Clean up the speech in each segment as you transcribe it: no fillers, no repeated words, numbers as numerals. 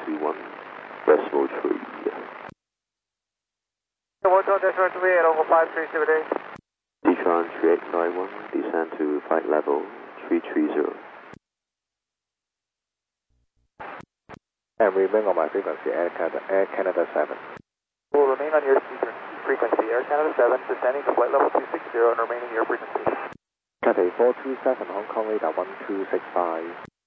21 decimal 3. Hotel Desert 38 over 530 today. Detron 3851, descend to flight level 330. And remain on my frequency, Air Canada 7. Will remain on your frequency, Air Canada 7, descending to flight level 260 and remaining your frequency. Cathay 427, Hong Kong radar 1265.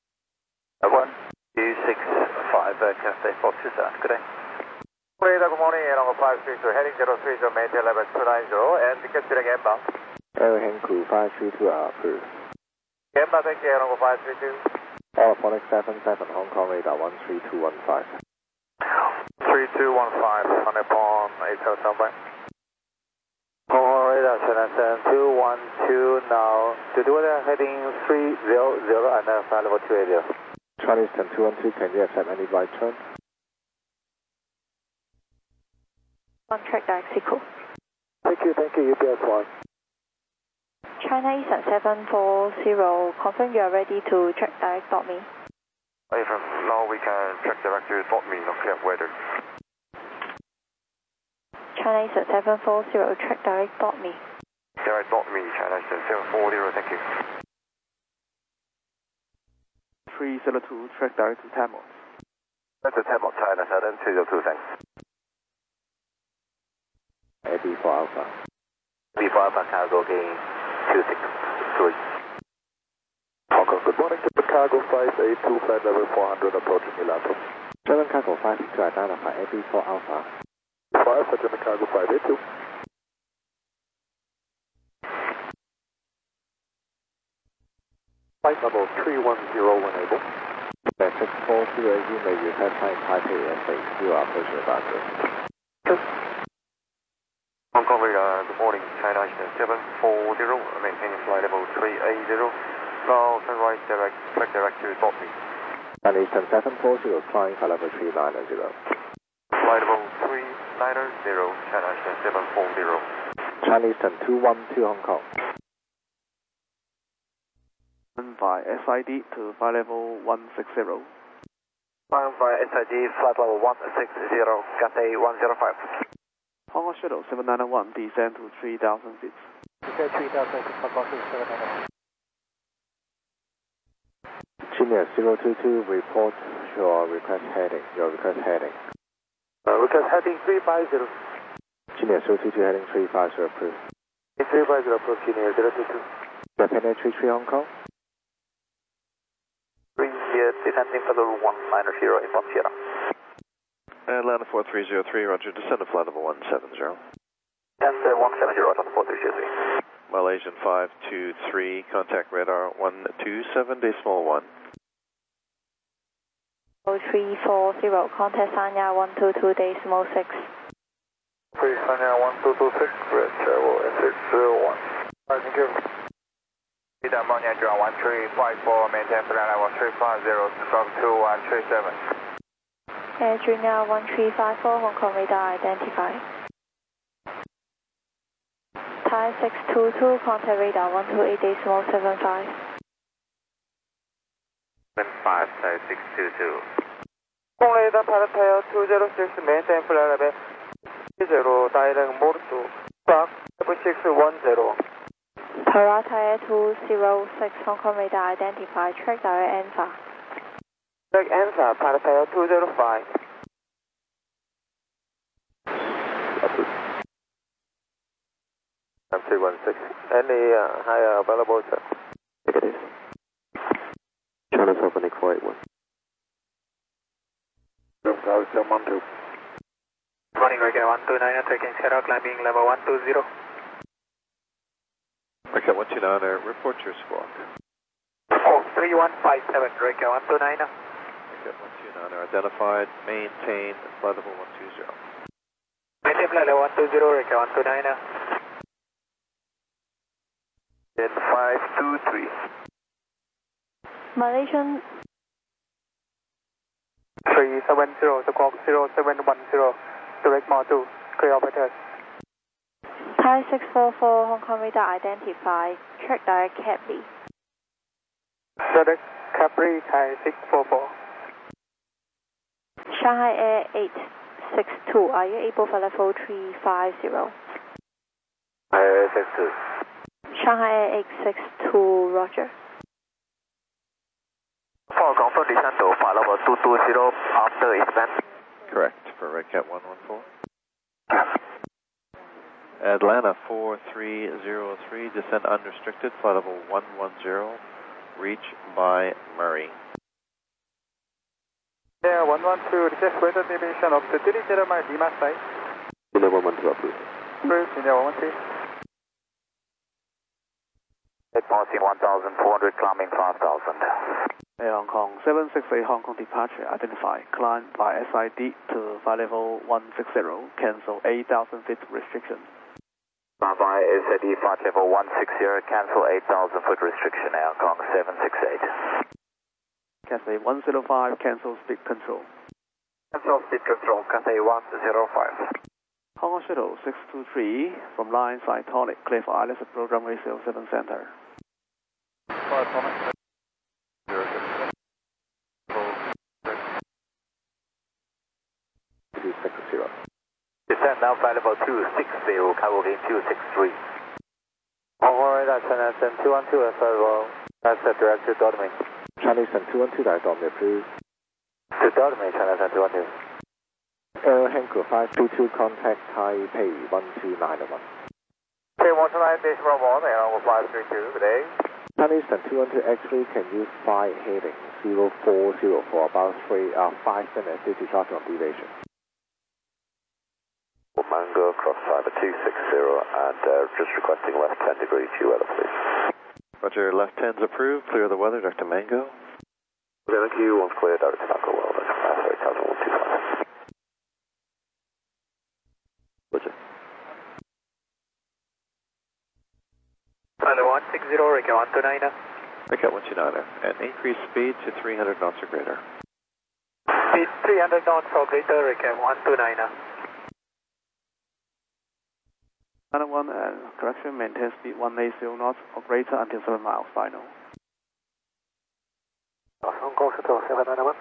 1265, Cathay 427, good day. Radar, good morning, Air Number 530, heading 030, maintain level 290, and ticket direct inbound. Air Henku 532 are approved. Inbound, thank you, Air Number 532. Alphonic 77, Hong Kong radar 13215. 3215, on upon 8 hotel by. Hong Kong radar 77212 now. To do that, heading 300 and flight level 280. Chinese 10212, can you accept any right turn? On track direct Sequel. Thank you, UPS 1. China Eastern 740, confirm you are ready to track direct .me. From now we can track direct to .me, not clear weather. China Eastern 740, track direct .me. Direct .me, China Eastern 740, thank you. 302, track direct to Tamil. That's a Tamil, China 7302, thanks. AB for Alpha. AB for Alpha, cargo gain 263. Hong Kong, good morning, Chicago 582, flight level 400, approaching Milato. German cargo 562, identify AB for Alpha. For Alpha, German cargo 582. Flight level 310 when able. 640, you may request flight Taipei SA, you are approaching about this. Hong Kong radar, good morning, China Eastern 740, maintaining flight level 380. Now turn right direct, track direct to .me. China Eastern 740, flying flight level 390. Flight level 390, China Eastern 740. China Eastern 212 Hong Kong. Via SID to flight level 160. Flying via SID, flight level 160, Cathay 105. Hong Kong Shuttle 791, descend to 3,000 feet. Descend 3,000 feet, Hong Kong Shuttle 791. Genius 022, report your request heading. Request heading 350. Genius 022, heading 350, approved. 350, approved, Genius 022. Japan 33 Hong Kong. Descending for the 190, inbound Sierra. Atlanta 4303, roger, descend to flight level 170. And 170, Atlanta 4303. Malaysian 523, contact radar 127, decimal 1. 0340, contact Sanya 122, decimal 6. Sanya 1226, red travel SX01. Thank you. Ammonia ground 1354, maintain flight level 350, drop 2137. Air Junior 1354, Hong Kong radar identified. Thai 622, contact radar 128.75. 5 Thai 622. Hong radar pilot tail 206, maintain flight level 30, direct mode to Park 610. Parata Air 206, Hong Kong radar identified, track direct ANSA. Track ANSA, pilot tail 205. I'm 316. Any higher available, sir? It is. China's Alphonic 481. Tower 712. Running regular 129, taking Sierra, climbing level 120. Okay, 129, report your squawk. 3157, Reka 129. Okay, 129, identified, maintain flight level 120. Maintain flight level 120, Reka 129. Then 523. Malaysian 370, squawk 0710, direct mode to clear operators. Thai 644, Hong Kong radar identified, track direct Capri. Direct Capri, Thai 644. Shanghai Air 862, are you able for level 350? Air 62. Shanghai Air 862, roger. For confirm descent to flight level 220 after inbound. Correct, for Red Cat 114. Atlanta 4303, descend unrestricted, flight level 110, reach by Murray. Yeah, 112, request further deviation of the 30 mile Lima side. India 112 approved. First, India 113. 1,400, climbing 5,000. Air Hong Kong 768 Hong Kong departure identified. Climb by SID to flight level 160. Cancel 8,000 feet restriction. By SID flight level 160, cancel 8,000 foot restriction. Air Hong Kong 768. Cathay 105 cancel speed control. Cancel speed control, Cathay 105. Hong Kong Shuttle 623 from line Cytonic, clear for ILS program ratio 7 center. Cytonic. 260. Descend now flight level 260, cargo gain 263. Alright, that's an SN 212 as well. That's a direct to Dodome. Chinese and 212 direct on the approved. To Dodome, China SN 212. Air Hanko 522 contact Taipei 12901. Okay, 129, base from 1, Air 532, good day. Chinese and 212 X-ray, can you fly heading 040 for about 5 minutes due to short on deviation? Mango, cross fiber 260 and just requesting left 10 degrees due weather, please. Roger, left 10's approved, clear the weather, Dr. Mango. Okay, thank you, once clear, Dr. Tango, well, sorry, 125. Roger. Hello, 160, Ricky 129. Red Cat 129, and increase speed to 300 knots or greater. Speed 300 knots or greater, Ricky 129. 91 and correction, maintain speed 180 knots or greater until 7 miles final. Hong Kong Shuttle 791.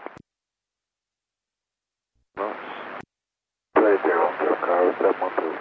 Knots. 30, car 712.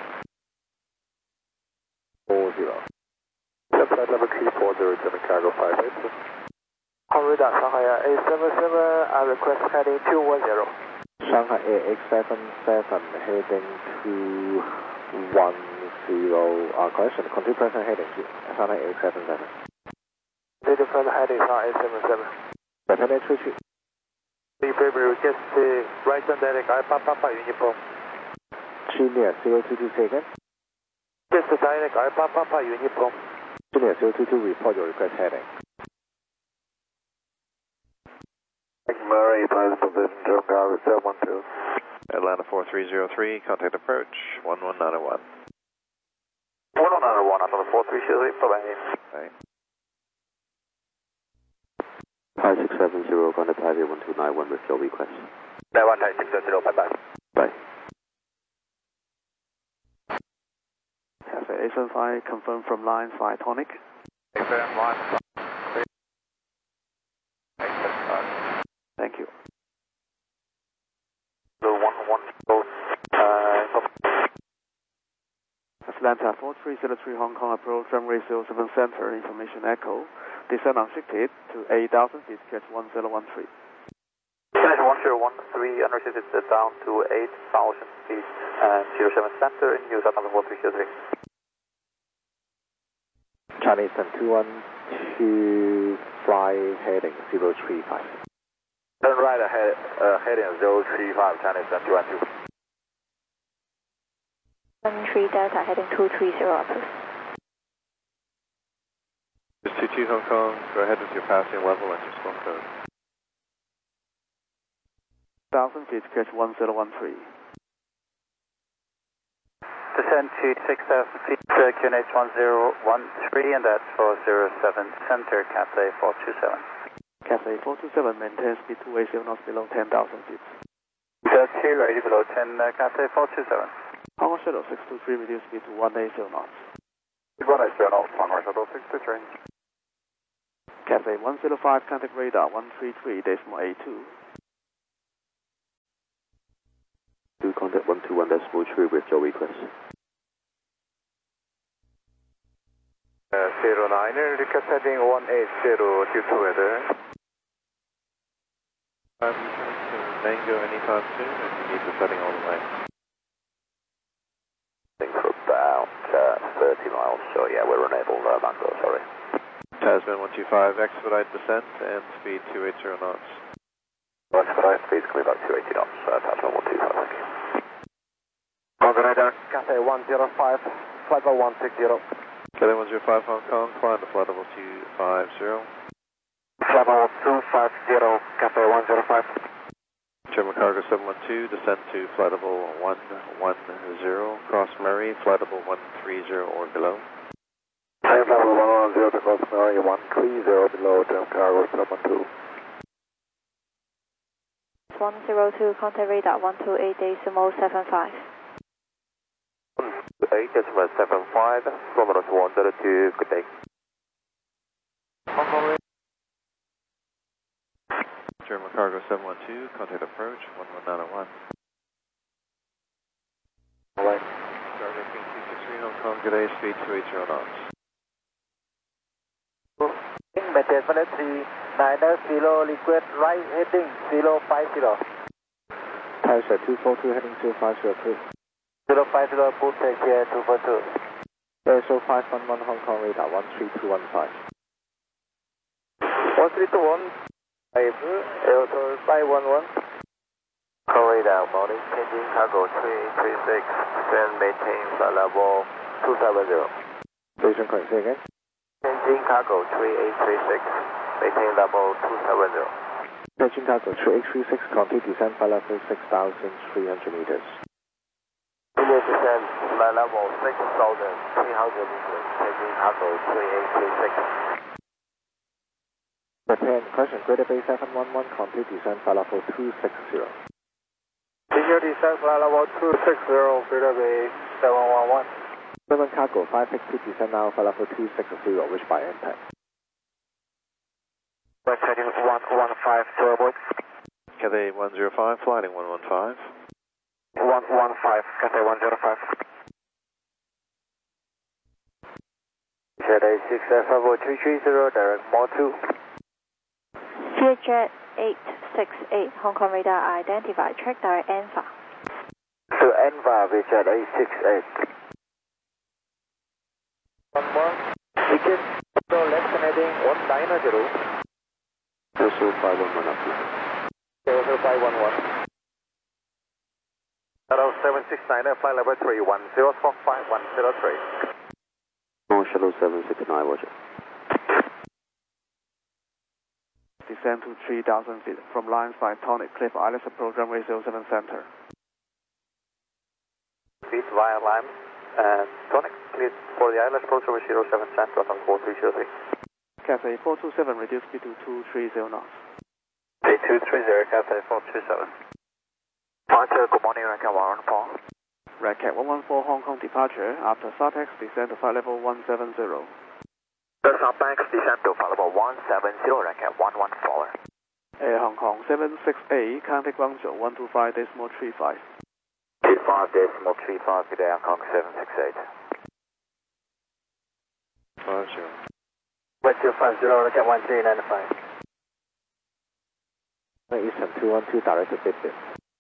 40. Flight level 340, German cargo 582. Corridor Shanghai A77, I request heading 210. Shanghai Air 877 heading 210. Correction, continue present heading to Shanghai Air 877. Continue present heading Shanghai A77. Lieutenant Choo-Choo. Request right on direct Alpha Papa uniform. Junior 022 say again. Just direct Alpha Papa uniform. Junior 022 report your request heading. Murray, pilot position, German cargo 712. Atlanta 4303, contact approach 11901. 11901, another 4303, bye-bye. Right. 5670, contact Taipei 1291 with your request. That one, 5670, bye-bye. Bye. Cathay 875 confirmed from line Cytonic. Thank you. Atlanta 4303 Hong Kong approach runway 07 center, information echo. Descend unrestricted to 8,000 feet, catch 1013. Finish 1013, unrestricted down to 8,000 feet and 07 center in use at number 4303. Chinese and 212 fly heading 035. Turn right ahead, heading 035, Chinese and 212. 13 Delta heading 230 approved. Just 22 Hong Kong, go ahead with your passing level and your smoke code. 1,000 feet, catch 1013. Descend to 6,000 feet, QNH 1013, and that's for 07 center, Cathay 427. Cathay 427 maintain speed 280 knots below 10,000 feet. That's here, ready below 10, Cathay 427. Hong Kong Shuttle 623 reduce speed to 180 knots. 180 knots, Hong Kong Shuttle 623. Cathay 105 contact radar 133.82. 721.3 with your request. 09er, request heading 180 due to weather. I'm returning to Mango anytime soon if you need the setting all the way. I think for about 30 miles, so yeah, we're unable, Mango, sorry. Tasman 125, expedite descent and speed 280 knots. Expedite, speed's coming back 280 knots, Tasman 125, thank you. Organizer, Cathay 105, flight level 160. Cathay 105 Hong Kong, climb to flight level 250. Flight level 250, Cathay 105. German Cargo 712, descend to flight level 110, cross Murray, flight level 130 or below. Flight level 110 to cross Murray, 130 below, German Cargo 712. 102, contact radar 128.75. 8.75, Florida 102, good day. Hong Kong. German Cargo 712, contact approach 11901. Alright. Cargo King 263 Hong Kong, good day, speed 280 knots. Maintain flight 390, liquid right heading 050. Taisha 242 heading 0503. 050, full take here 242. ASO 511 Hong Kong radar 13215. 13215, ASO 511. Radar, morning, changing cargo 3836, then maintain flight level 270. Station correct, say again. Changing cargo 3836, maintain level 270. Beijing Cargo 3836, continue descent flight level 6,300 meters. Descent flight level 6,300 meters, changing cargo 3836. Japan, question, Greater Bay 711, continue descent flight level 260. Senior descent flight level 260, Greater Bay 711. German Cargo 562 descend now flight level 260, which by impact. West heading 115 to avoid. Cathay 105, flighting 115. 115, Cathay 105. Jet A6 Alpha 330, direct mode 2. Vietjet 868, Hong Kong radar identified, track direct ENVA. To ENVA, Vietjet A68. One more, ticket, so left heading 190. ASO 511 up here. ASO 511. Shuttle 769, flight level 31045 103. Shuttle 769, roger. Descend to 3,000 feet from line side Tonic Cliff Islands program radio 07 center. Speed via line and Tonic, please for the island program 07 center on 4303. Cathay 427, reduce speed to 230 knots. 8230, Cathay 427. Departure, good morning, Rankin 114. Racket 114 Hong Kong departure, after SARTEX descend to flight level 170. SARTEX descend to flight level 170, Rankin 114. Air Hong Kong 768, contact Guangzhou 125.35. 25.35, good day, Hong Kong 768. 50. 1250, Rankin 1395. Eastern 212, direct to Bidbin.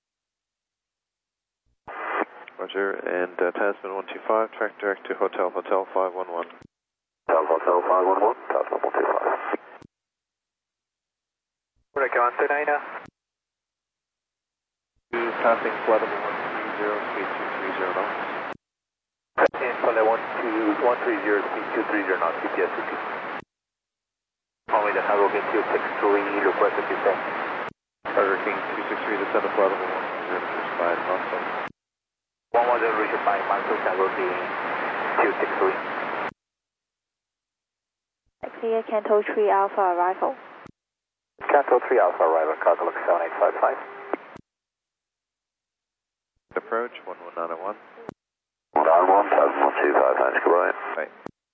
Roger, and Tasman 125, track direct to Hotel 511. Hotel 511, Tasman 125. Rankin 129. Passing flight level 130, speed 230 knots. Passing flight level 130, speed 230 knots, GPS repeat. Only the Cargo King 263, request to descend. Cargo King 263, descend to flight level 130, by knots. 110, reach by Manso, Cargo King 263. Clear Canto 3 Alpha arrival. Canto 3 Alpha arrival, Cargo Look 7855. Approach 11901. 191, Tasman 125, thanks, goodbye. Right.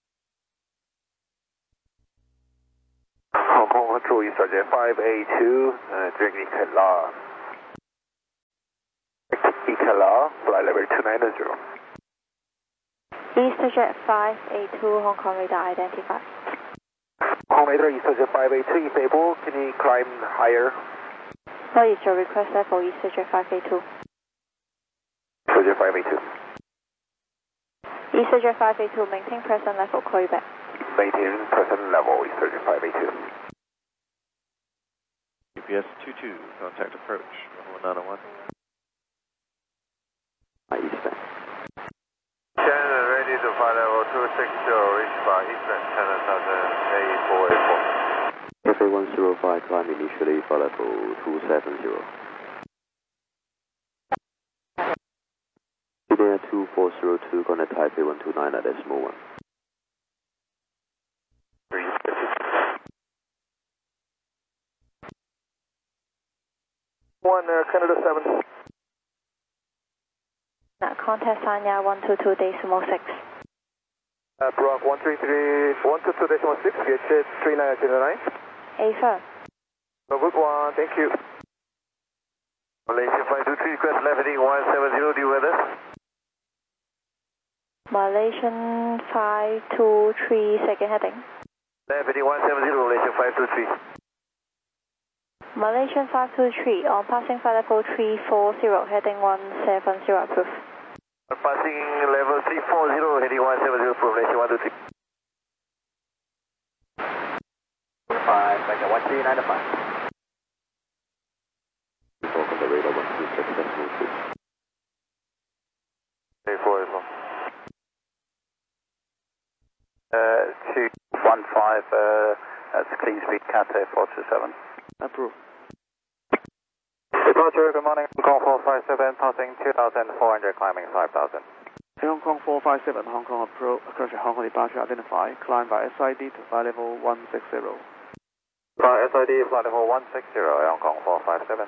Hong Kong Control, you start at 5A2, drinking Ket La. Hello, flight level 290. EasterJet 582 Hong Kong radar identified. Hong radar EasterJet 582, if able, can you climb higher? What is your request level EasterJet 582? EasterJet 582. EasterJet 582, maintain present level, call you back. Maintain present level, EasterJet 582. UPS 22, contact approach, 11901. Eastern. Channel ready to fly level 260, reach by Eastern, Channel 1000, A484. FA 105, climb initially for level 270. India 2402, connect Taipei 129 at decimal 1. Canada 7. Contact Sanya 122 decimal 6. Brock 133, 122 decimal 6, get 3909. Affirm. Good one, thank you. Malaysia 523, request left heading 170, do you weather? Malaysian 523, second heading. Left heading 170, Malaysia 523. Malaysian 523, on passing flight level 340, heading 170, approved. Passing level 340, heading 170, approved, Malaysia 123. 5, back at 1395. Talk on the radar 126, decimal 2. A4 as well. 215, that's clean speed, Cathay 427. Approved. Departure, good morning, Hong Kong 457, passing 2,400, climbing 5,000. Hong Kong 457, Hong Kong approach, Hong Kong departure identified, climb by SID to flight level 160. SID, flight level 160, Hong Kong 457.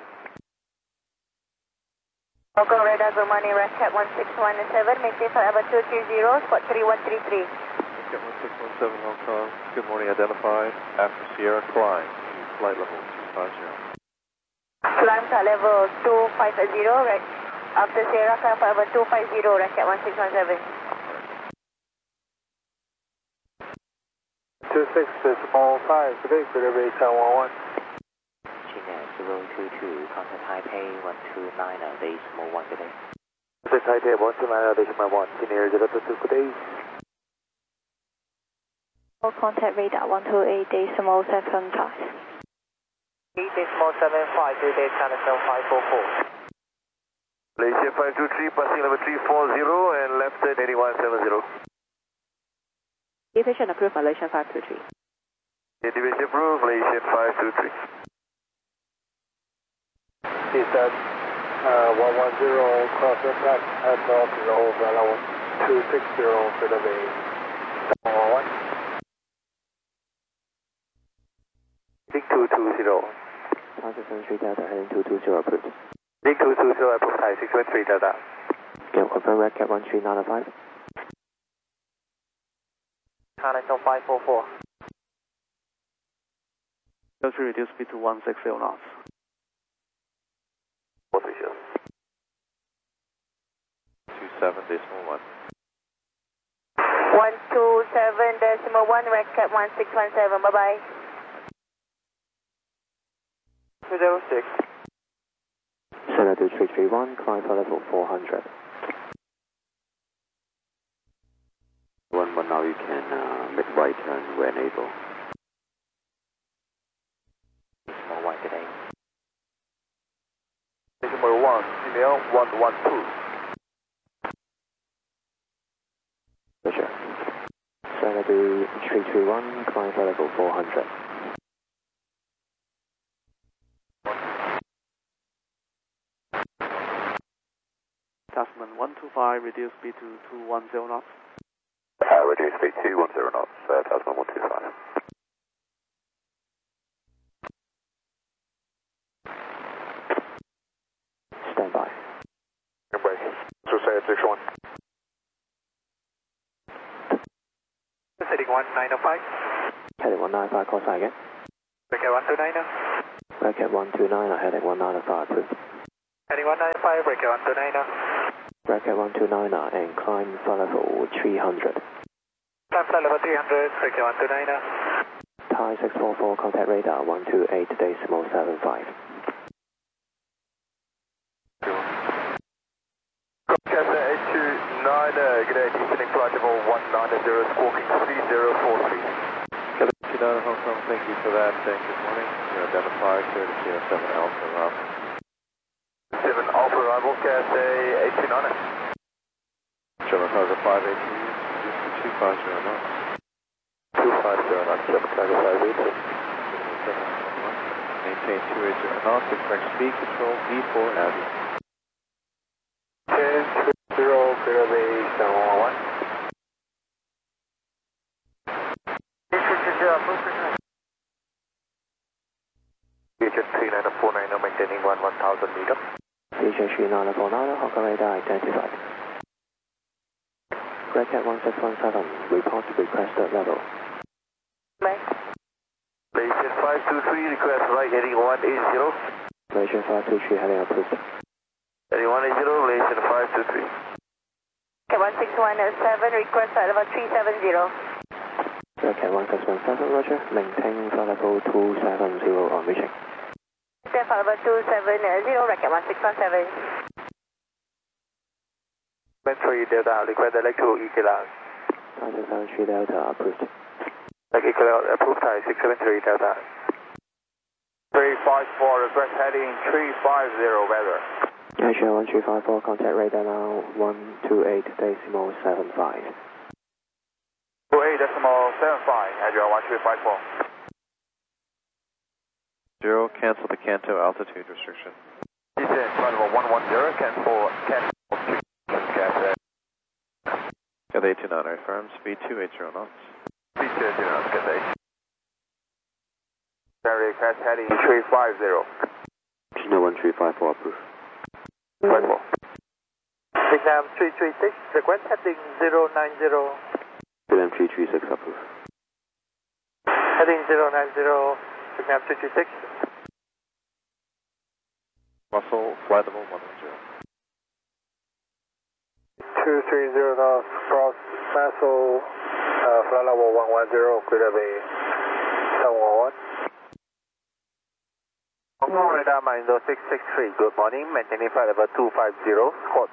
Hong Kong radar, good morning, RASCAT 1617, maintain flight level 230, spot 3133. Get 1617 Hong Kong, good morning, identified, after Sierra climb to flight level 250. Climb to level 250, right? After Sierra, climb to level 250, RASCAT 1617. 26.5, today, delivery 1011. China 022, contact Taipei 129 at decimal 1 today. Taipei 129, decimal 1, senior 022, good day. Contact radar 128, decimal 75. 8.75, today, Channel 7544. Malaysia 523, passing level 340 and left at 8170. Deviation approved, Malaysian 523. Deviation approved, Malaysia 523. CSAT 110, cross impact at North Road, level 260, delivery 711. Link 220. Tower 613 Delta, heading 220 approved. Link 220, approved, Thai 613 Delta. Can you confirm RASCAT 1395? Channel 544. Delta reduce speed to 160 knots. 430. 27 decimal 1. 127.1, RASCAT 1617, bye-bye. 206. Center to 331, climb for level 400. 11 now you can make right turn when able. Decimal 1 today. Decimal 1, email 112. Roger. Center to 331, climb for level 400. Tasman 125, reduce speed to 210 knots. Reduce speed 210 knots, Tasman 125. Stand by. Embrace. So say at 61. Heading 1905. Heading 195, call sign again. RASCAT 129. RASCAT 129, heading 195, approved. Heading 195, RASCAT 129. Bracket 129 and climb flight level 300. Climb flight level 300, bracket 129. Thai 644, contact radar 128.75. Cathay 829, good day, descending flight level 190, squawking 3043. Cathay 29 Hong Kong, thank you for that, and good morning. You're identified, clear to Kilo 7 Alpha arrival. 7 Alpha arrival, Cathay 829. German Cargo 582, 250 knots. 250 knots, German Cargo 582. Maintain 280 knots, expect speed control V4 Abbey. 10-0, clear base 711. 3949, maintaining 1000 meter. Future 3949, Hong Kong radar identified. Bracket 1617, report requested level. Malaysian 523, request right heading 180. Malaysian 523 heading approved. Heading 180, Malaysian 523. Okay, 16107, request flight level 370. Bracket 1617, roger. Maintain flight level 270 on reaching. Flight level 270, bracket 1617. 3 Delta, request direct to Equilax. Thai 673 Delta approved. Equilax approved, Thai 673 Delta. 354, request heading 350 weather. Asia 1354, contact radar now 128.75. 28.75, Asia 1354. 0, cancel the Kanto altitude restriction. Descend, flight level 110, cancel altitude. Cathay 29 affirm, speed 280 knots. Speed 280 knots, Cathay. Request heading 350. Chino 1354 approved. 54. Vietnam 336, request heading 090. Vietnam 336 approved. Heading 090, Vietnam 336. Muscle, flight level 110. 230 knots, cross Muscle, flight level 110, clear bay 711. Hong Kong radar Manindo 663, good morning, maintaining flight level 250, squawk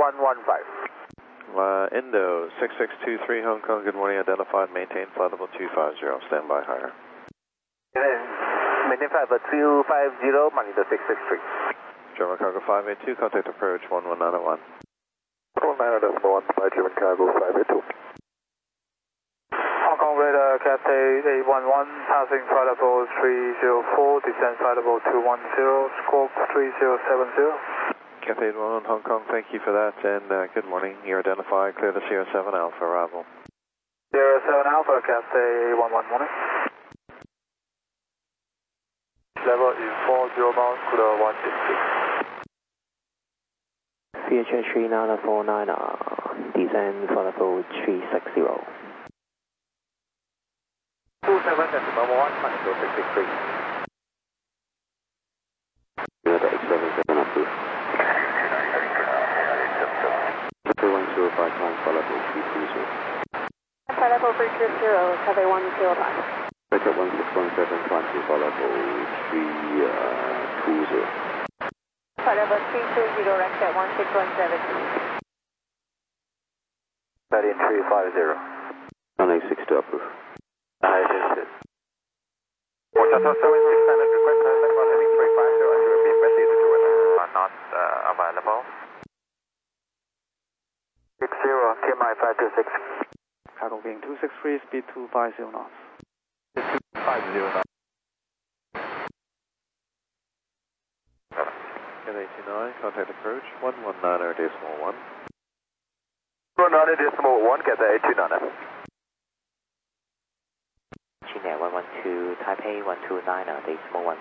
3115. Indo 6623 Hong Kong, good morning, identified, maintain flight level 250, stand by higher. Maintain flight level 250, Manindo 663. German Cargo 582, contact approach 11901. 119.1 German Cargo 582. Hong Kong radar Cathay 811, passing flight level 304, descend flight level 210, squawk 3070. Cathay 811 Hong Kong, thank you for that, and good morning. You're identified, clear the Sierra 7 Alpha arrival. Sierra 7 Alpha, Cathay 811 morning. Level is 40 knots, clear 166. VHA 3949, descend flight level 360. 27.1, Manindo 663. Delta 877 approved. 3105, climb flight level 320. Flight level 320, Cathay 105. Bracket 1617, climb to flight level 320. Flight level 320, racket 1617. Heading 350. 1862 approved. I assisted. Water 7600, request contact on heading 350, and you repeat message to weather. Not available. 60, KMI 526. Cargo King 263, speed 250 knots. 250 knots. Cathay 29, contact approach 119.1. 119.1, Cathay 829. China 112, Taipei 129.1.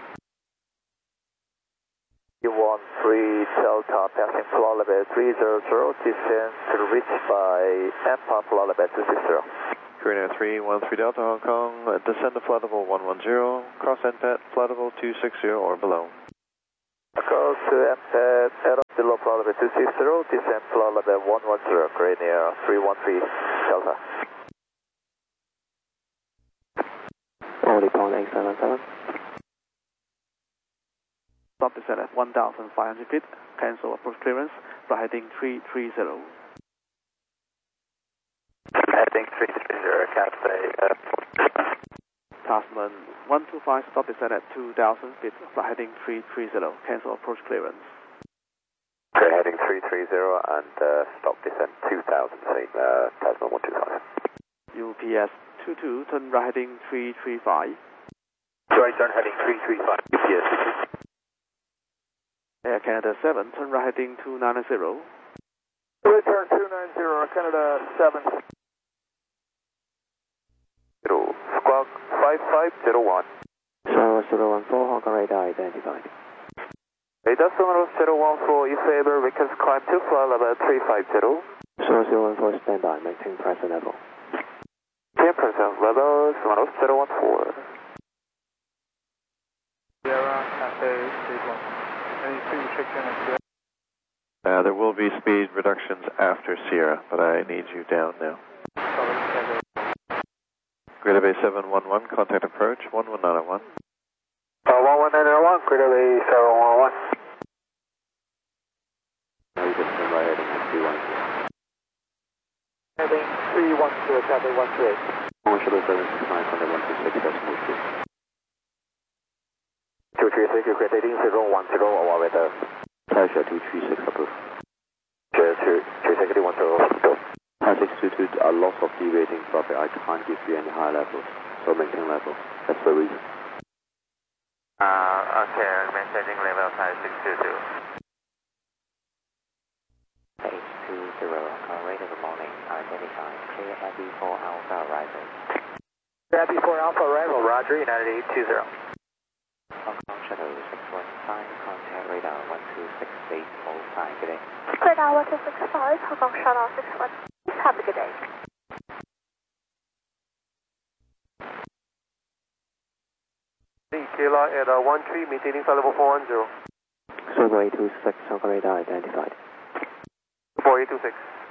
U13 Delta, passing flight level 300, descend to reach by AMPA flight level 260. Korean Air 313 Delta Hong Kong, descend to flight level 110, cross NPAT, flight level 260 or below. Cross Close to MTED, head up below flight level 260, descend flight level 110, very near 313 Delta. Only point 877. Stop descent at 1,500 feet. Cancel approach clearance. Flight heading 330. Heading 330, Cathay. Tasman 125, stop descent at 2,000 feet. Flight heading 330. Cancel approach clearance. Okay, heading 330 and stop descent 2,000 feet, Tasman 125. UPS 22, turn right heading 335. Right turn heading 335, UPS 22. Air Canada 7, turn right heading 290. Right turn 290, Canada 7. Squawk 5501. Sonora 014, Hong Kong radar identified. Radar Sonora 014, in favor, we can climb to flight level 350. Sonora 014, standby, maintain present level. 10% level, Sonora 014. Sierra, Cathay, State 1. Any speed restriction at Sierra? There will be speed reductions after Sierra, but I need you down now. Greater Bay 711, contact approach 11901. 11901, Greater Bay 711. Now you just turn right heading 310. Heading 310, Cathay 138. One shuttle 769, contact 126, decimal 2. 236, Ukraine heading 010, over weather. Taisha 236 approved. 236, 110, go. 5622, a loss of deviating traffic, I can't give you any higher levels, so maintain level. That's the reason. Okay, maintaining level 5622. 820, rate of the morning, identified, clear Abbey 4 Alpha arrival. Abbey 4 Alpha arrival, Roger, United 820. Hong Kong Shuttle 615, contact radar 126.805, good day. Radar 165, Hong Kong Shuttle 61. Have a good day. Kayla at 13, maintaining flight level 410. Silver 826, Hong Kong radar identified. 4826.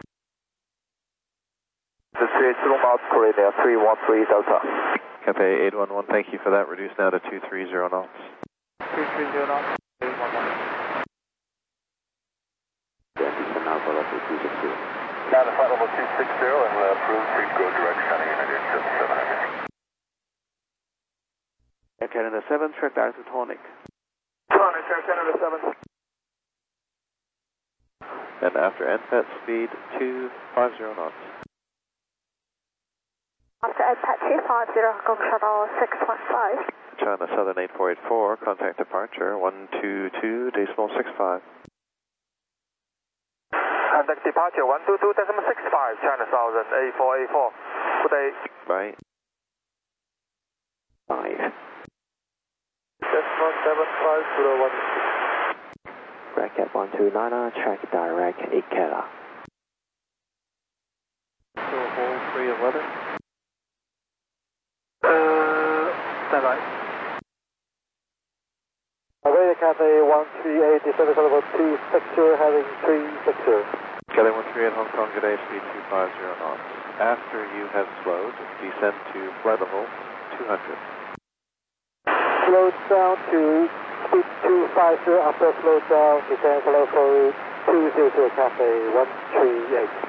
The 38 miles per hour, 313 Delta. Cathay 811, thank you for that. Reduced now to 230 knots. 230 knots, 811. Descend now for level 260. Now the flight level 260 and approved, please go direct China United 7700. Air Canada 7, track direct to Tonic. Tonic, Air Canada 7. And after NPET, speed 250 knots. After NPAT 250, Hong Kong Shuttle 615. China Southern 8484, contact departure 122.65. Contact departure 122.65, China Southern 8484. Good day. Bye. 5. Decimal 75016. Bracket 129, track direct Ikela. So hold free of weather. Standby. Away Cathay 138, descending level 260, heading 360. Cathay 138 Hong Kong, good day, speed 250 knots. After you have slowed, descend to flight level 200. Slow down to speed 250, after slow down, descend to level 200, Cathay 138.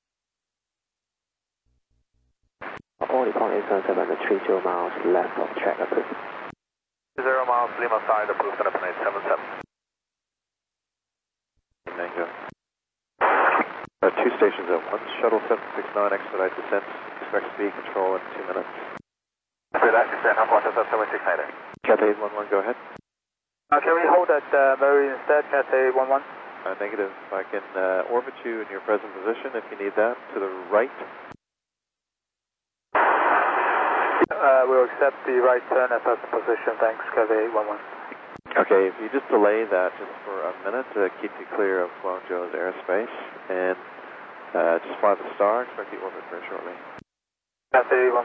Only point 877, 30 miles left of track approved. 0 miles, Lima side, approved, and up 877. Mango. 2 stations at once. Shuttle 769, expedite descent. Expect speed control in 2 minutes. Expedite descent, Hong Kong 769. Cathay 811, go ahead. Can we hold at Mary instead, Cathay 11? Negative. I can orbit you in your present position if you need that. To the right. We'll accept the right turn at present position, thanks, Cathay 11. Okay, if you just delay that just for a minute to keep you clear of Guangzhou's airspace, and just fly the star, expect the orbit very shortly. Cathay 11.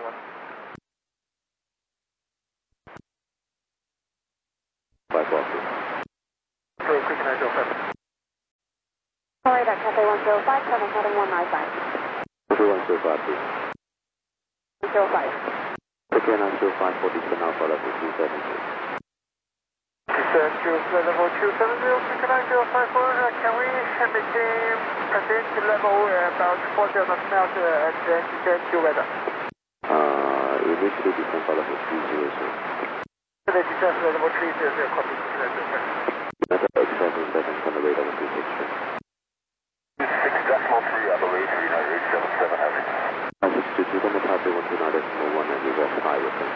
Bye, Guangzhou. Approved. Alright, Cathay 105, coming heading 195. 105, please. 105. Again, 105 for descent Alpha level 270. Descent level 270, Chicken 9054, can we begin ascent level about 4,000 miles and then descend to weather? Initially descent for level 300. The descent level 300, copy. Another X77 on the radar 126. 6.3, I believe, 300, 877 heavy. 622 on the Taipei 129.1 and leave off high with them.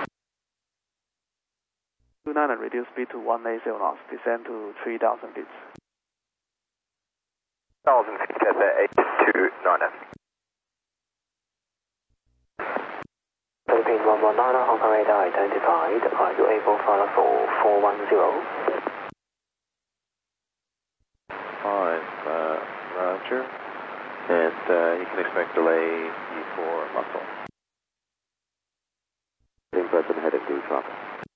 29 and reduce speed to 180 knots, descend to 3,000 feet. 1,000 feet, Cathay 829. Philippine 119, Hong Kong radar identified. Are you able to follow for 410? 5, Roger. And you can expect delay E4 muscle. Same person heading to traffic.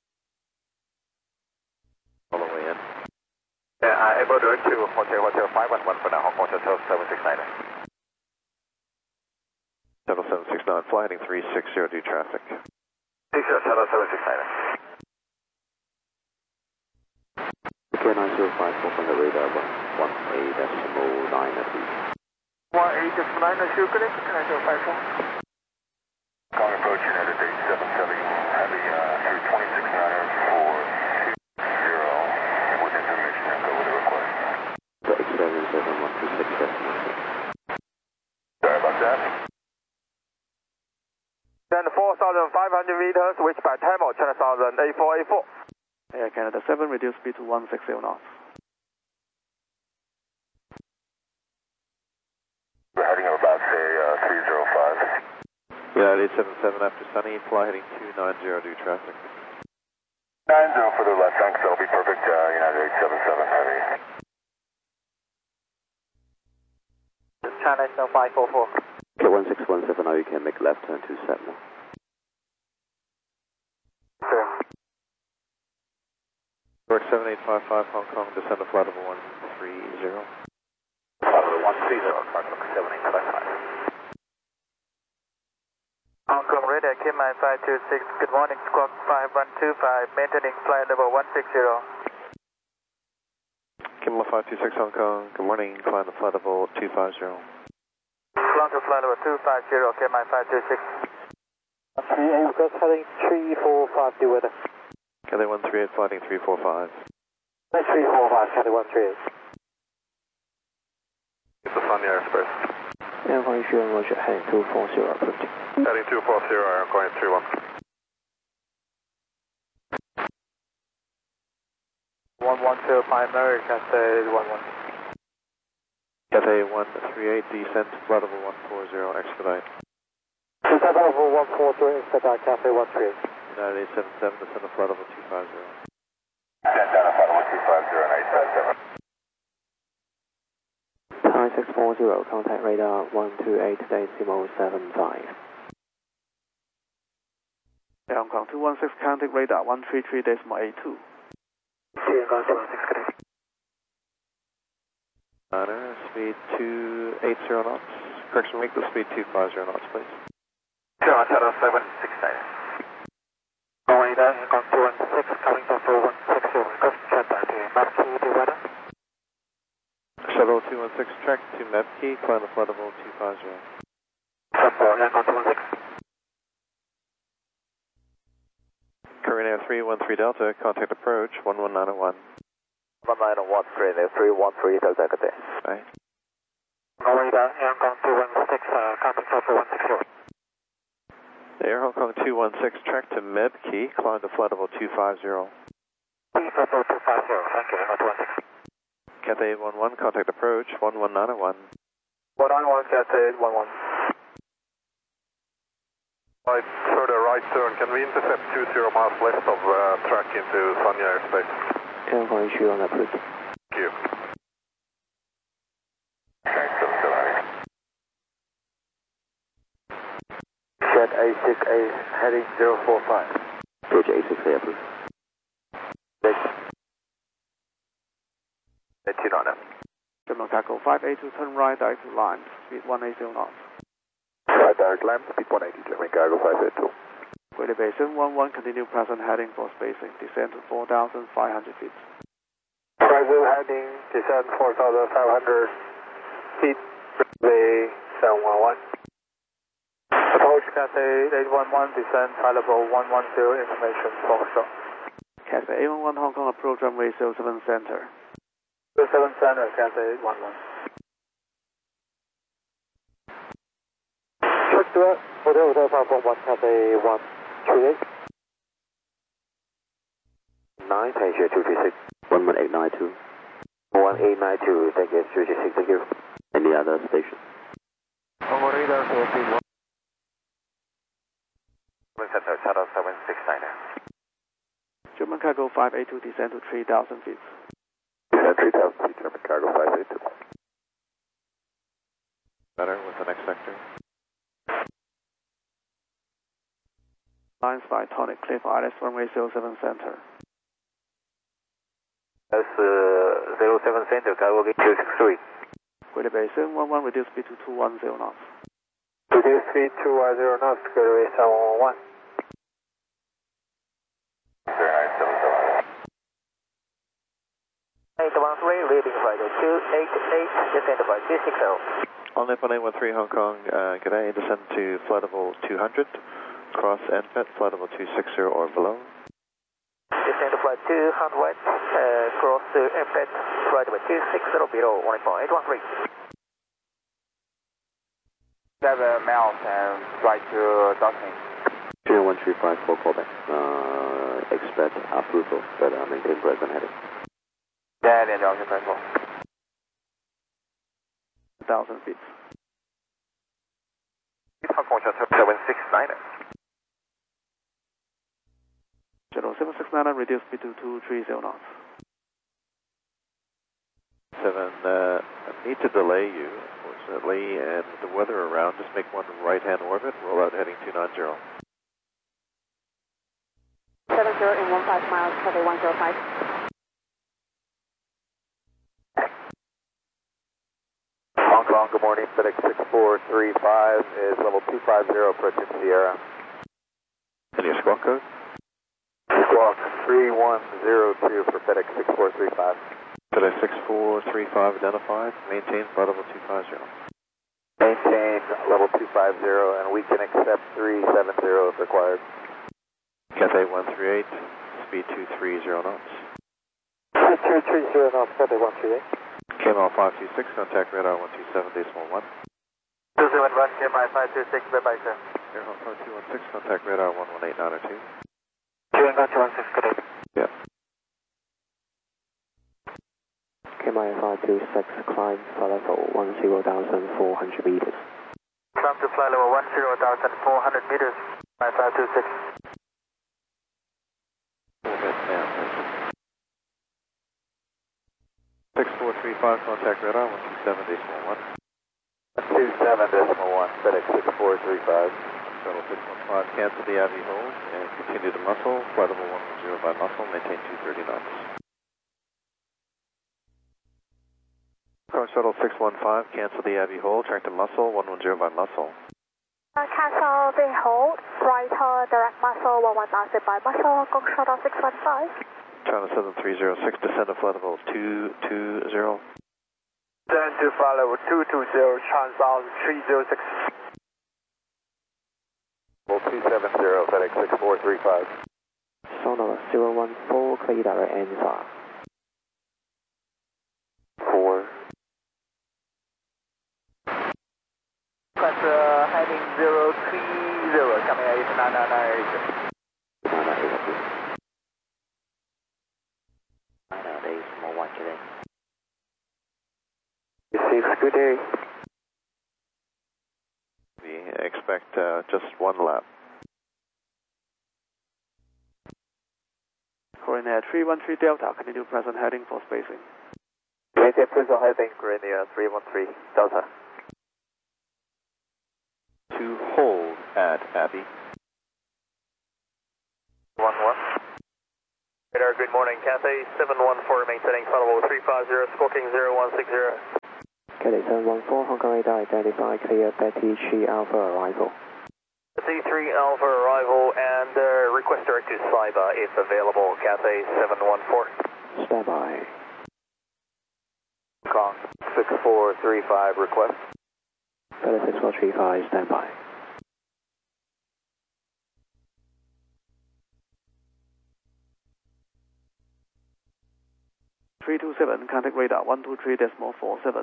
All the way in. Yeah, able to direct to Hotel 511 for now, Hong Kong Hotel 769. Shuttle 769, fly heading 360 due traffic. 60, Shuttle 769. Again, 9054 from the radar 18.9 at least. 18.9, Chicken 9054. Calling approach United 877 Heavy through 26 9 4 with information and go with the request. The X77126 decimal. Sorry about that. Then 4,500 meters, reached by Tamil, China Southern 8484. Air Canada 7, reduce speed to 160 knots. We're heading about, say, 305. United 877 after Sunny, fly heading 290 due traffic. 90 for the left, thanks, that'll be perfect, United 877 Heavy. China 544. Okay, 1617 now you can make left turn to 7. Sure. York 7855 Hong Kong, descend to flight level 130. Flight level 130, Clark 7855. Hong Kong radar, KMI 526, good morning, squawk 5125, maintaining flight level 160. Kimla 526 Hong Kong, good morning, climb to flight level 250. Climb to flight level 250, KMI 526. 38, request heading 345 due weather. Cathay 138 flighting 345. 345, Cathay 138. It's a Sunny airspace. Air Condition Roger, heading 240, approaching. Heading 240, I'm going 31. 112 primary, Cathay 11. Cathay 138 descent to flight level 140, expedite. Descent level 143, expedite, Cathay 138. United 877 descend to flight level 250. Descent down to flight level 250 and 877. Thai 640, contact radar 128.75. Air Hong Kong 216, contact radar 133.82. Niner, speed 280 knots. Correction, make the speed 250 knots, please. Sure, Shuttle 769. Going down, Hong Kong 216, coming from 4160, request check back to Mapkey to weather. Shuttle 216, track to Mepkey, climb to flight level 250. Hong Kong 216. Korean Air 313 Delta, contact approach 11901. 191, 313 Delta, Cathay. Bye. Going down, Hong Kong 216, contact Delta 160. Air Hong Kong 216, track to Mepkey, climb to flight level 250. Level 250, thank you, 216. Cathay 811, contact approach 11901. 191, Cathay 11. Right, further right turn, can we intercept 20 miles left of track into Sunny airspace? Air Condition on approach. Thank you. Okay, 778. Jet A6A, heading 045. Gauge A6A, please. Niner. German Cargo 582, turn right, direct to line, speed 180 knots. Right, direct line, speed 180, German Cargo 582. Great elevation 11, continue present heading for spacing, descend to 4,500 feet. Present heading, descend 4,500 feet, runway 711. Approach Cathay 811, descend high level 110, information Foxtrot. Cathay 811 Hong Kong, approach runway 07 center. 07 center, Cathay 811. Check direct, Hotel 541, Cathay 138. 9, Asia 236. 11892. 1892, thank you, 236, thank you. Any other station? Radar 431. Center, Shuttle 769er. German Cargo 582, descend to 3,000 feet. Descend 3,000 feet, German Cargo 582. Better with the next sector. Lines by Tonic Cliff Islands, runway 07 center. That's 07 center, Cargo 263. Great elevation 11, reduce speed to 210 knots. Reduce speed 210 knots, Cargo 711. Very nice, 813, leading flight 288, descend by 260. On Nippon 813 Hong Kong, good day, descend to flight level 200, cross NFET, flight level 260 or below. Descend to flight 200, cross to NFET, flight level 260 below, 1.813. 7 miles and flight to docking. 01354 callback. Expect approval, but maintain present heading. 10 and 1,000 feet. Hong Kong Shuttle 769er. Shuttle 769er, reduce speed to 230 knots. 7, I need to delay you, unfortunately, and with the weather around, just make one right-hand orbit, roll out heading 290. 70 in 15 miles, Cathay 105. Hong Kong, good morning. FedEx 6435 is level 250 approaching Sierra. And your squawk code? Squawk 3102 for FedEx 6435. FedEx 6435 identified, maintain flight level 250. Maintain level 250 and we can accept 370 if required. Cathay 138, speed 230 knots. 230 knots, Cathay 138. KML 526, contact radar 127.1. 271, KMI 526, bye-bye, sir. Air Hong Kong 216, contact radar 118.902. 216, good day. Yeah. KMI 526, climb flight level 10,400 meters. Climb to flight level 10,400 meters, KMI 526. 6435, contact radar 127.1. 127.1, FedEx 6435. Shuttle 615, cancel the Abbey hold and continue to muscle. Flight level 110 by muscle, maintain 230 knots. Shuttle 615, cancel the Abbey hold, track to muscle, 110 by muscle. Cancel the hold, right direct muscle, 11,000 by muscle, Hong Kong Shuttle 615. China 7306, descend to flight level 220. Descend to flight level 220, transbound 306. Level 270, FedEx 6435. Sonar 014, clear direct answer. 4. Press heading 030, coming at 998. 9 days, more 1 today. 6, good day. We expect just one lap. Korea 313 Delta, continue present heading for spacing. Maintain present heading, Korea 313 Delta. To hold at Abbey. 11. Radar, good morning. Cathay 714 maintaining flight level 350, squawking 0160. Cathay 714, Hong Kong radar identify clear Betty 3 Alpha arrival. Betty 3 Alpha arrival and request direct to Saiba if available. Cathay 714. Stand by. Hong Kong 6435 request. Feather 6435, stand by. Contact radar 123.47.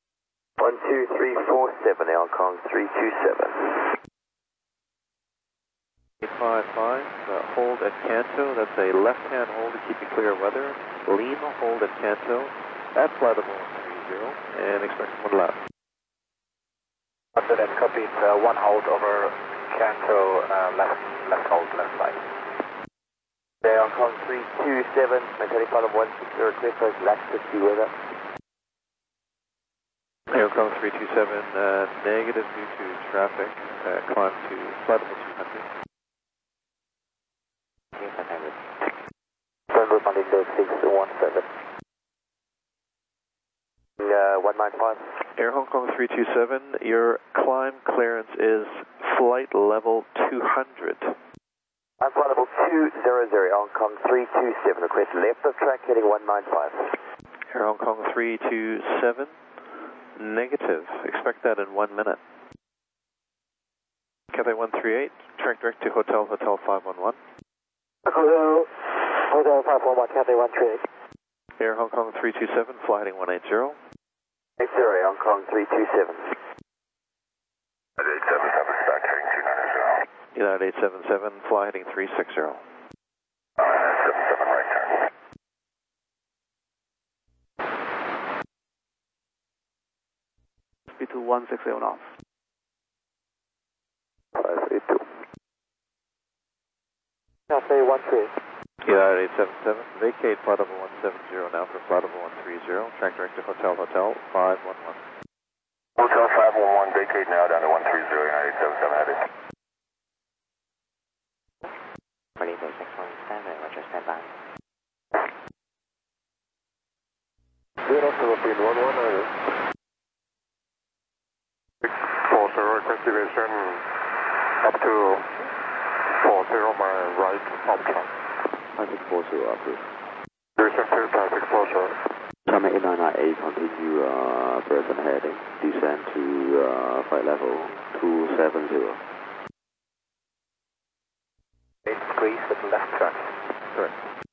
12347, Hong Kong 327. 855, hold at Canto, that's a left-hand hold to keep you clear of weather. Lean hold at Canto, at flight level 130, and expect one left. After that, copied, one hold over Canto, left hold, left side. Okay, Hong Kong 327, maintaining flight level 160, clear first left to see weather. Hong Kong 327, negative due to traffic, climb to flight level 200. Turn route on Indo 617. 195. Air Hong Kong 327, your climb clearance is flight level 200. I'm flight level 200, Hong Kong 327, request left of track heading 195. Air Hong Kong 327, negative, expect that in 1 minute. Cathay 138, track direct to Hotel 511. Hello, Hotel 511, Cathay 138. Air Hong Kong 327, fly heading 180. 80, Hong Kong 327. 877, back heading 290. United 877, fly heading 360. 77 right turn. Speed to 160 knots. 582. Cathay 138. United 877, vacate flight level 170 now for flight level 130, track direct to Hotel 511. Hotel 511, vacate now down to 130, United 877 headed. Malaysia 617, Roger, stand by. Zero Philippine 110. 640, request deviation up to 40, my right up track. 5640 approved. Deviation 2, traffic 40. China 8998, continue present heading, descend to flight level 270. 8 degrees with left track. Correct.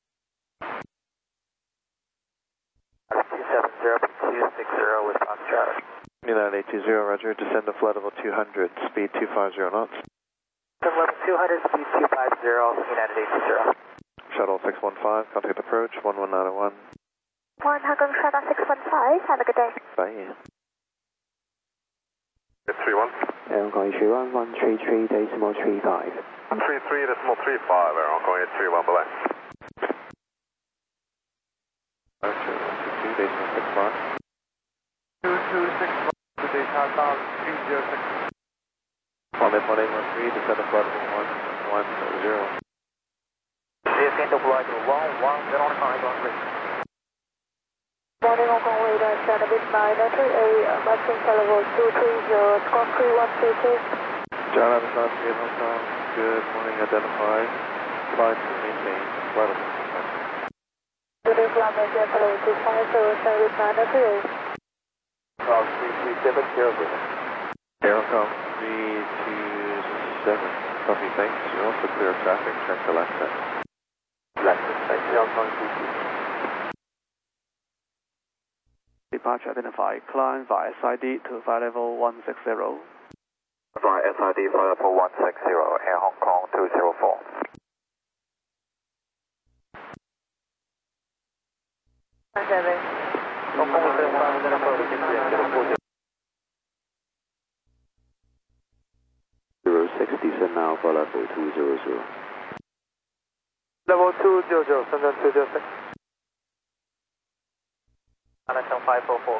270, 260 with left track. United 820, roger, descend to flight level 200, speed 250 knots. Level 200, speed 250, United 820. Shuttle 615, contact approach 11901. 1 Hong Kong Shuttle 615, have a good day. Bye. 31. Hong Kong 133.35. 133.35, Air Hong Kong 831, belay. Archer 122, decimal 65. 2261, the data down 306. Climb 1813, descend to flight level 110. Descend to flight level 110. Morning Hong Kong radar, stand a bit 938, matching level 230, squawk 3122. John Adams, North Viet, Hong Kong. Good morning, identified. Flight to maintain, flight level 200. Good day, flight maintain, level 250, stand a bit 938. 337, Air Hong Kong 327, copy, thanks. You're also clear of traffic, check the left set. left, thank you, Hong Kong 327. Departure identified. Climb via SID to flight level 160. Via SID, flight level 160, Air Hong Kong 204. Hong Kong 205, 06, descend now for level 200. Level 200, Shenzhen 206. Connection 544.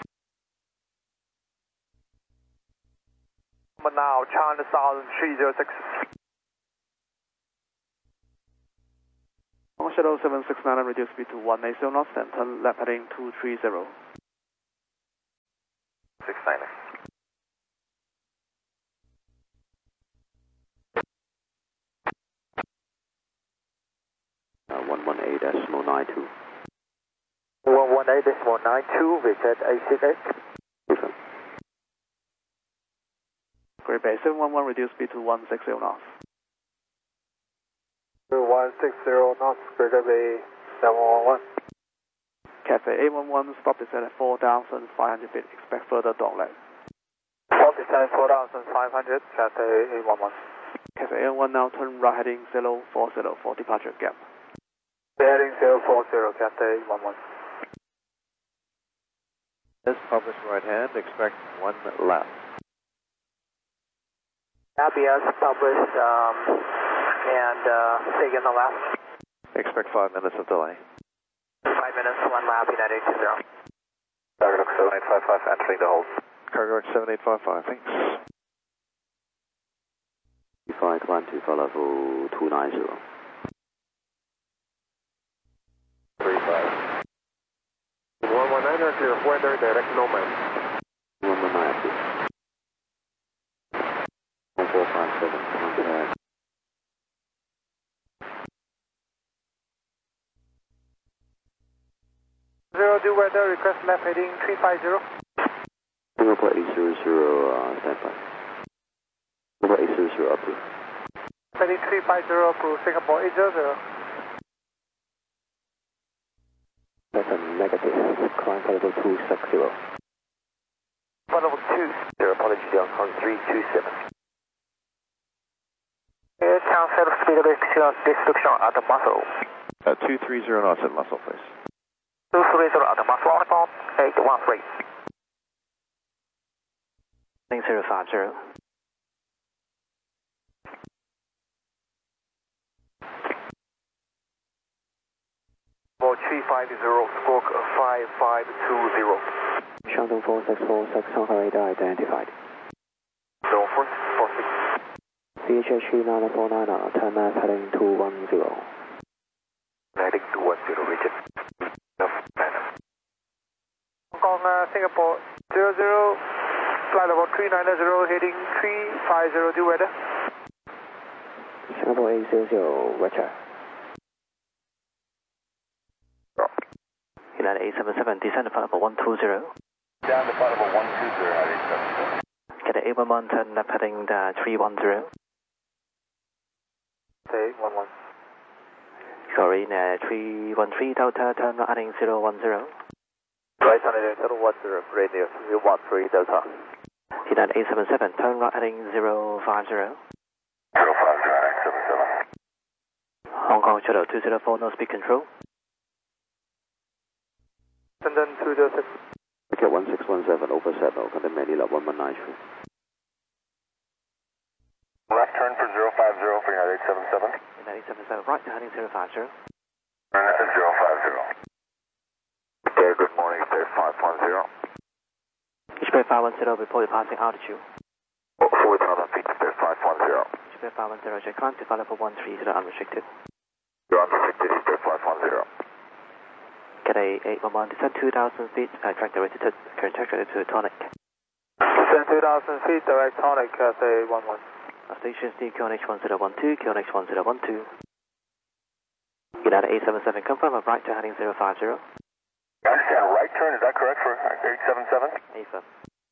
Now, China Southern 306. Shuttle 769 reduce speed to 180 knots and turn left heading 230. 690. 118.92. 118.92, visit A68. Great Bay 711 reduce speed to 160 knots. 160 knots, Greater Bay 711. Cathay 811 stop descent at 4,500 feet, expect further downleg. Stop descent 4,500, Cathay 811. Cathay 811 now turn right heading 040 for departure gap. Heading 040, Cathay 811. This published right hand, expect 1 lap. ABS published and taking the left. Expect 5 minutes of delay. 5 minutes, 1 lap, United 80. Cargo 7855 entering the hold. Cargo 7855, thanks. Defy climb to flight level 290. 35. 119 clear weather, direct nomad. 119. 1457, contact. Do weather, request left heading 350. Singapore 800, standby. Singapore 800 up to. Heading 350 to Singapore 800. That's a negative. Climb flight level 260. Flight level 20, apology on 327. Cancel speed destruction at the muscle. 230 knots at muscle, please. 230 at the muscle on 813. 050. About 350, stroke 5520. Shandong 4646, Hong Kong radar identified. So 4646. CHH 3949, turn left heading 210. Heading 210, rigid. Hong Kong, Singapore 00, flight level 390, heading 350, do weather. Singapore 800, Roger. United 877, descend to flight level 120. Down to flight level 120, 877. Cathay 811, turn left heading 310. Okay, 11. Sorry, 313 Delta, turn right heading 010. Right on it, 010, radio 13 Delta. United 877, turn right heading 050. 050, 877. Hong Kong Shuttle 204, no speed control. And then 206. Ticket 1617, over Settle, contact Manila 1193. Left turn for 050 for United 877. United 877, right to heading 050. United 050. Okay, good morning, State 510. Eastbay 510, report your passing altitude. 4,000 feet, State 510. Eastbay 510, check climb to flight level 130, unrestricted. You're unrestricted, State 510. Cathay 811, descend 2,000 feet, track directed to, current track directed to Tonic. Descend 2,000 feet, direct Tonic, Cathay 11. Station D, QNH 1012, QNH 1012. United 877, confirm a right to heading 050. I understand, right turn, is that correct for 877? AFM.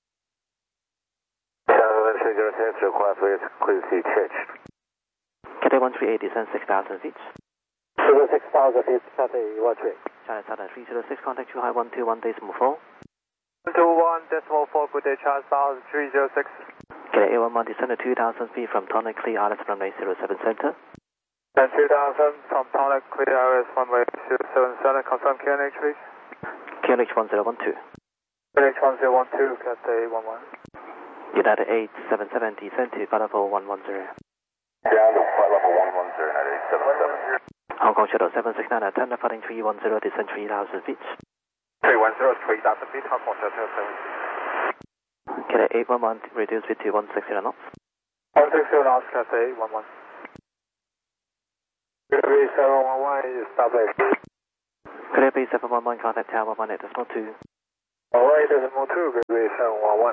Let's figure out the class, clear CHH. Cathay 138, descend 6,000 feet. 6,000 feet, Cathay 13. China Southern 306, contact 2 high 121.4. 121.4, good day, China South 306. Cathay 811, descend to 2,000 feet from Tonic, clear RS runway 07 center. And 2,000 from Tonic, clear RS runway 077, confirm QNH please. QNH 1012. QNH 1012, Cathay 11. United 877, descend to flight level 110. Down to flight level 110 at 877. Hong Kong Shuttle 769, turn left heading 310, descend 3,000 feet. 310, 3,000 feet, Hong Kong Shuttle 769. Cathay 811, reduce speed to 160 knots. 160 knots, Cathay 11. B711 is established. Clear B711, contact Tower 18.2. Alright, decimal 2, B711.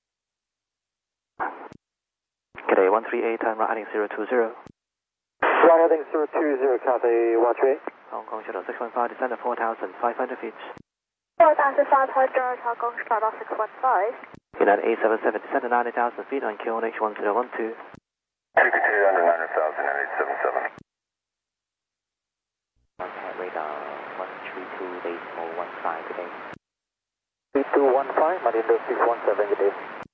Good day, 138, turn right heading 020. Right heading 020, Cathay 138. Hong Kong Shuttle 615, descend to 4,500 feet. 4,500, Hong Kong Shuttle 615. United 877, descend to 90,000 feet on QNH 1012. TPT under 90,000 and 877. Contact radar 132.15 today. 3215, Marindo 617 today.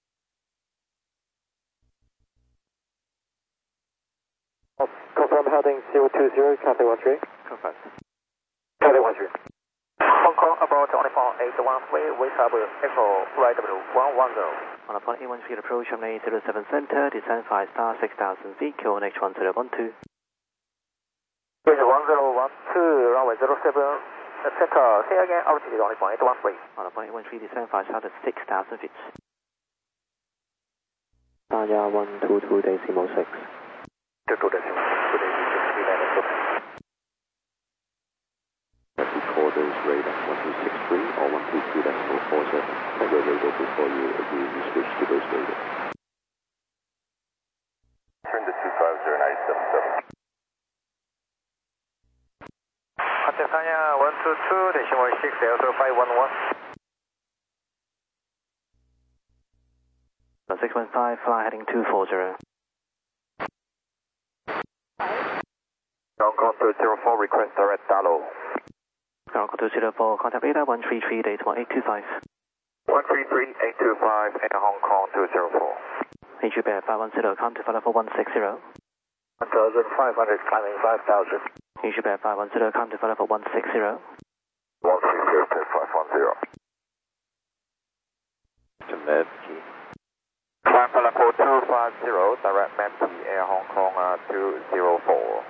Confirm heading 020, Cathay 13. Confirmed. Cathay 13. Hong Kong about 24813, we have Echo right W110. On upon A1 feet approach, Terminal 807 Center, descend 5 star 6,000 feet, QNH 1012. QNH 1012, runway 07, center, say again, altitude 24813. On upon A1 feet, descend 5 star 6,000 feet. Tanya 122.6. 22.6. Recorders radar 1263 or 122.47. Check your radar before you agree to switch to those radar. Turn to 250 Contact Tanya 122.6, also 511. 615, fly heading 240. Hong Kong 204, request direct Dalo. Hong Kong 204, contact radar 133.81825. 133.825 and Hong Kong 204. HU Bear 510, come to follow for 160. 1,500, climbing 5,000. HU Bear 510, come to follow for 160. 160, 510. To Medkey. Climb for 250, direct Medkey Air Hong Kong 204.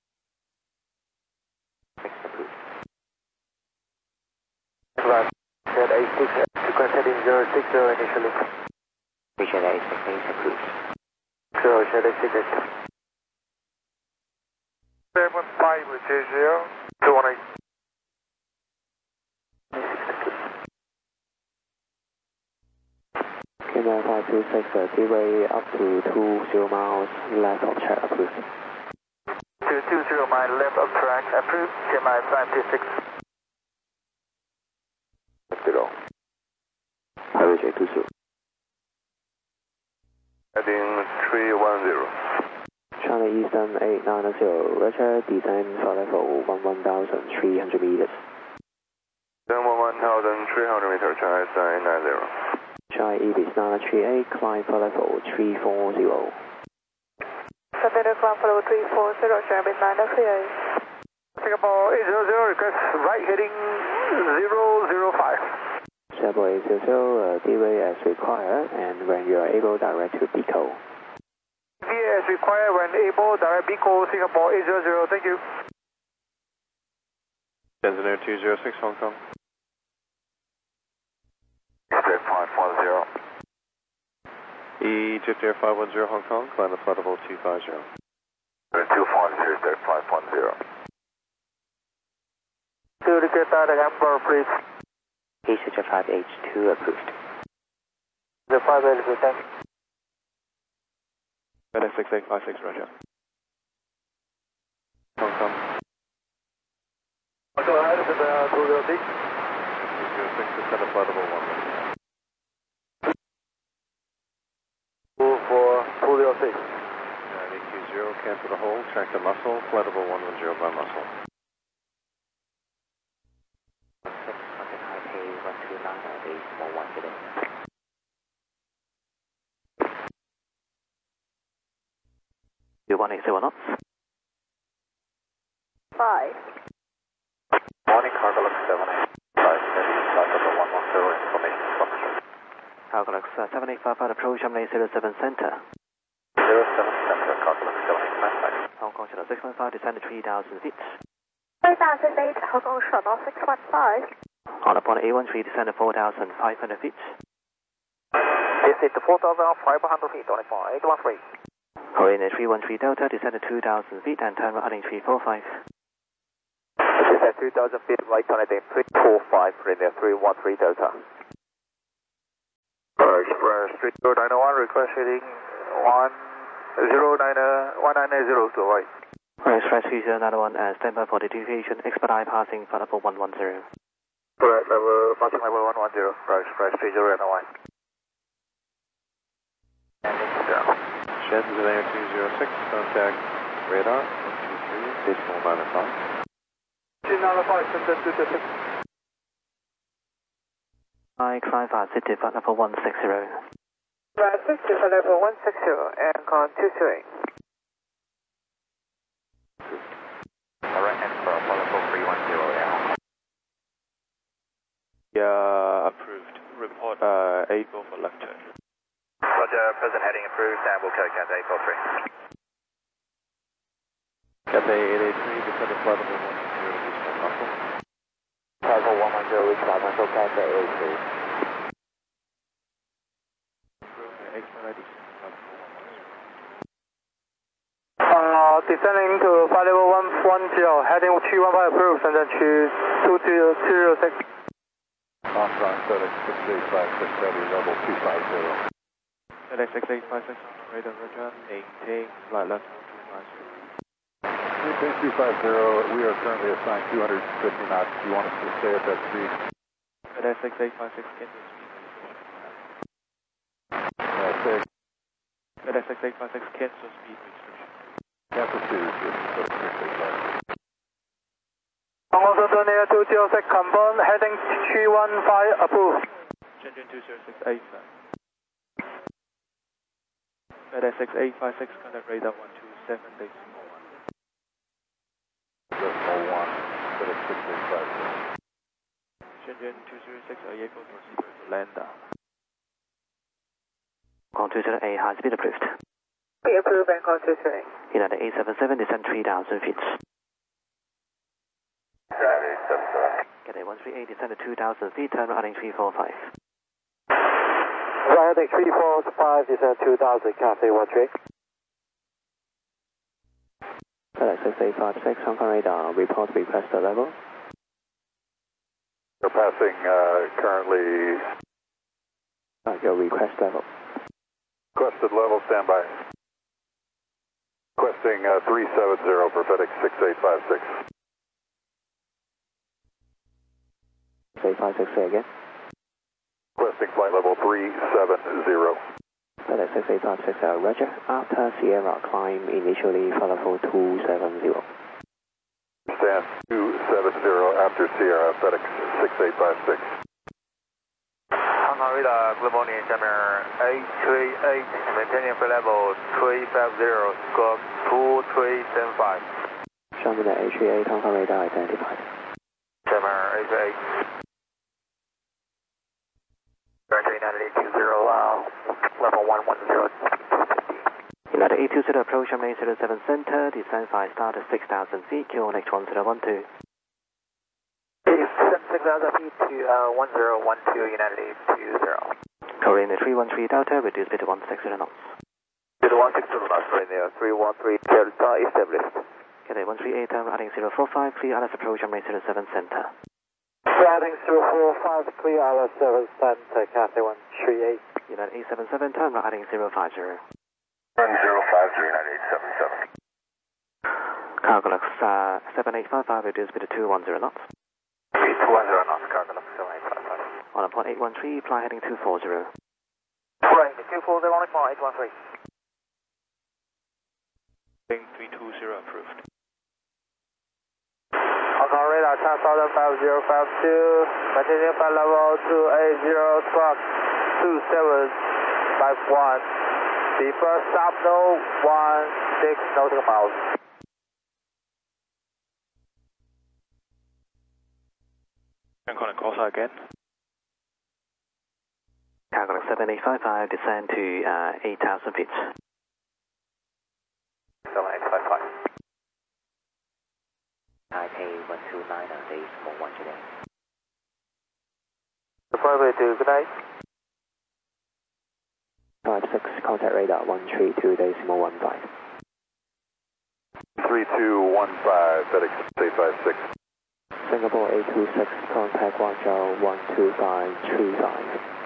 Right, set 86, sequence heading 060 initially. Appreciate that, expectation approved. 0, set 86. 7520, 218. Kilo 526, D-way up to 20 miles left of track approved. 220 miles left of track approved, TMI 526. 0. Highway J20. Heading 310. Charlie Eastern 890, Roger, descend for level 11,300 meters. Then 1,300 meters, Charlie Eastern 890. Charlie Ibis 938, climb for level 340. Container climb for level 340, Charlie 938. Singapore 800, request right heading 005. Singapore 800, D-way as required, and when you are able, direct to Pico. as required when able, direct Pico, Singapore 800, thank you. Engineer 206, Hong Kong. Egypt 510. Egypt Air 510, Hong Kong, climb the flight level 250. 250, Egypt 510. To get that number, please. Egypt 5H2 approved. The 5H2, thanks. FedEx 6856, Roger. Hong Kong. Go ahead to the 206. 206, descend to flight level 1. 206. 920, cancel the hold, track the muscle, flight level 110 by muscle. 16, contact Taipei 129, base 41 today. Do 180 knots. 5. Morning, cargo looks 785. Steady, flight level 110, information function. Calculus 7855 approach, Terminal 07 Center. 07 Center, cargo looks 7855. Hong Kong Channel 615, descend to 3,000 feet. 3,000 feet, Hong Kong Shuttle 615. On upon A13, descend to 4,500 feet. This is 4,500 feet, only for 813. Korean 313 Delta, descend to 2,000 feet and turn right heading 345. Descend 2,000 feet, right turn heading 345, Korean 313 Delta. Express 3901, request heading 190 to right. Express 3091, stand by for the deviation, expedite passing flight level 110. Correct, passing level 110, right, Express 3091. Shenzhen Air 206, contact radar 123, decimal 905. 295, Shenzhen 226. Climb 5 City, flight level 160. Right, 60 for level 160 and con 23. Alright, and for level 310 now. Yeah, approved. Report April for left turn. Roger, present heading approved, and we'll code Cathay 843. Cathay 883, descend to flight level 110, decimal muscle. Level 110, reach flight muscle, Cathay 883. Descending to flight level 110, heading 315 approved, Shenzhen 206. Armstrong, FedEx 6856, heavy level 250. FedEx 6856, radar Roger, maintain flight left 250. Maintain 250, we are currently assigned 250 knots. Do you want us to stay at that speed? FedEx 6856, cancel speed. FedEx 6856, cancel speed restriction. Cancel speed restriction, FedEx 6856. Hong Kong Central near 206, confirm, heading 315 approved. Shenzhen 206, 85. FedEx 6856, contact radar 127, decimal 1. Decimal 1, FedEx 6856. Shenzhen 206, April proceed to land down. Con 208, high speed approved. We approve and con 23. United 877, descend 3,000 feet. Cathay 138, descend to 2,000 feet, turn right heading 345. Right heading 345, descend 2,000, Cathay 13. FedEx 6856, Hong Kong radar, report request level. We're passing currently. Your request level. Requested level, standby. Requesting 370 for FedEx 6856. 6856, say again. Requesting flight level 370. FedEx 6856, Roger. After Sierra, climb initially flight level 270. Stand 270 after Sierra, FedEx 6856. Hong Kong radar, good morning, Jammer 838, maintaining flight level 350, squawk 2375. Shanghai A38, Hong Kong radar identified. Jammer 838. United 820, level 110. United 820, approach runway 07 center, descend 5 star to 6,000 feet, QNH 1012. Descend 6,000 feet to 1012, United 820. Korean 313 Delta, reduce speed to 160 knots. To the 160 knots, right there, 313 Delta established. Cathay 138, heading 045, clear ILS approach runway 07 center. Heading 045, clear ILS 7 center, Cathay 138. United 877, turn right heading 050. 1050, United 877. Cargolux 7855, reduce speed to 210 knots. 210 knots, Cargolux 7855. On a point 813, fly heading 240. Right, 240 on a point 813. 320 approved. Hong Kong radar, transfer 5052, maintaining flight level 280, squawk 2751. The first stop, no 16 nautical miles. I'm going to call her again. Cargolux 7855, descend to 8,000 feet. 7855. Taipei 129, decimal 1 today. Deploy to good night. 56, contact radar 132.15. 3215, FedEx 856. Singapore 826, contact Guangzhou 12535.